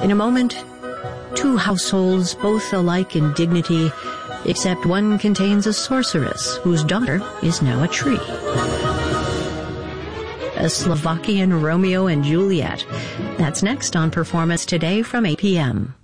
In a moment, two households, both alike in dignity, except one contains a sorceress whose daughter is now a tree. A Slovakian Romeo and Juliet. That's next on Performance Today from 8 p.m.